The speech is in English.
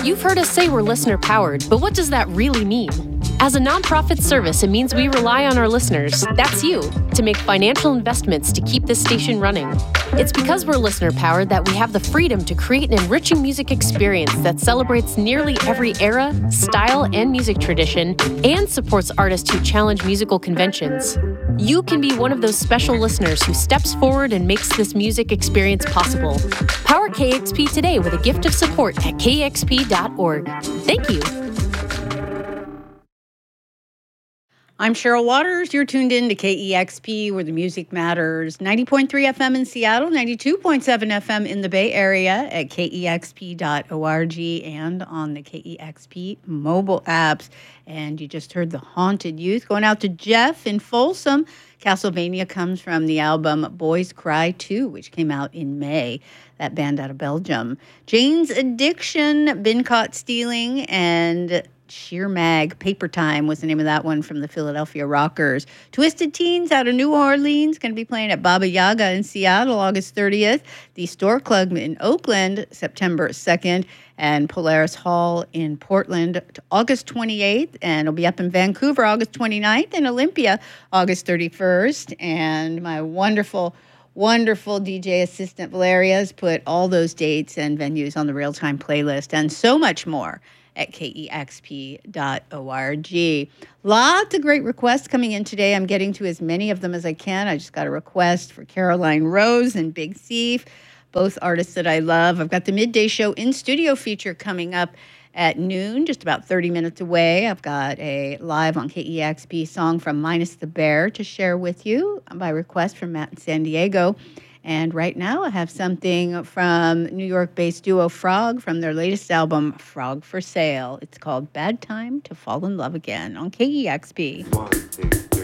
You've heard us say we're listener-powered, but what does that really mean? As a nonprofit service, it means we rely on our listeners, that's you, to make financial investments to keep this station running. It's because we're listener-powered that we have the freedom to create an enriching music experience that celebrates nearly every era, style, and music tradition, and supports artists who challenge musical conventions. You can be one of those special listeners who steps forward and makes this music experience possible. Power KEXP today with a gift of support at kexp.org. Thank you. I'm Cheryl Waters. You're tuned in to KEXP, where the music matters. 90.3 FM in Seattle, 92.7 FM in the Bay Area at kexp.org and on the KEXP mobile apps. And you just heard The Haunted Youth. Going out to Jeff in Folsom. Castlevania comes from the album Boys Cry 2, which came out in May. That band out of Belgium. Jane's Addiction, Been Caught Stealing, and Sheer Mag, Paper Time was the name of that one from the Philadelphia Rockers. Twisted Teens out of New Orleans, going to be playing at Baba Yaga in Seattle August 30th. The Store Club in Oakland September 2nd. And Polaris Hall in Portland August 28th. And it'll be up in Vancouver August 29th and Olympia August 31st. And my wonderful DJ assistant Valeria has put all those dates and venues on the real-time playlist and so much more at kexp.org. Lots of great requests coming in today. I'm getting to as many of them as I can. I just got a request for Caroline Rose and Big Thief, both artists that I love. I've got the Midday Show in-studio feature coming up at noon, just about 30 minutes away. I've got a live on KEXP song from Minus the Bear to share with you by request from Matt in San Diego. And right now I have something from New York-based duo Frog from their latest album, Frog for Sale. It's called Bad Time to Fall in Love Again on KEXP. 1, 2.